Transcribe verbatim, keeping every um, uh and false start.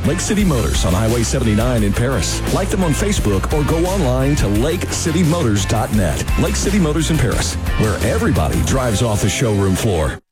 Lake City Motors on Highway seventy-nine in Paris. Like them on Facebook or go online to lake city motors dot net. Lake City Motors in Paris, where everybody drives off the showroom floor.